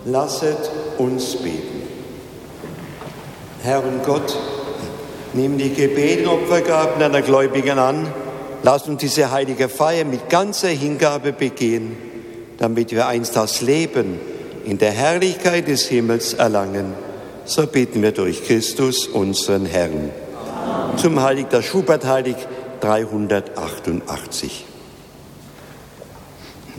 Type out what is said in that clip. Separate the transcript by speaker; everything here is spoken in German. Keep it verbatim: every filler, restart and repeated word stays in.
Speaker 1: Lasset uns beten. Herr und Gott, nimm die Gebete und Opfergaben deiner Gläubigen an. Lass uns diese heilige Feier mit ganzer Hingabe begehen, damit wir einst das Leben in der Herrlichkeit des Himmels erlangen. So beten wir durch Christus, unseren Herrn. Amen. Zum Heilig der Schubert-Heilig dreihundertachtundachtzig.